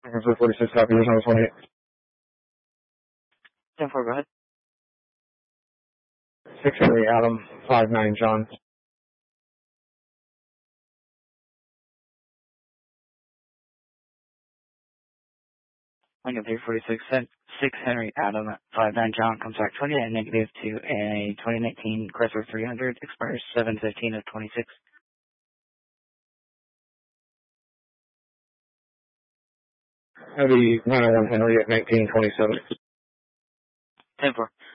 Chrysler 46 copy, here's number 28. 10-4, go ahead. 6 Henry Adam, 59 John. Lincoln 346, 6 Henry Adam, 59 John, comes back 28 negative to a 2019 Chrysler 300, expires 7/15 of 26. That'll be 901 Henry at 1927. 10-4.